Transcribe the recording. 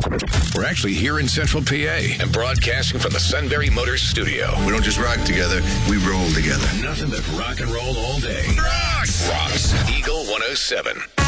We're actually here in Central PA and broadcasting from the Sunbury Motors studio. We don't just rock together, we roll together. Nothing but rock and roll all day. Rocks! Eagle 107.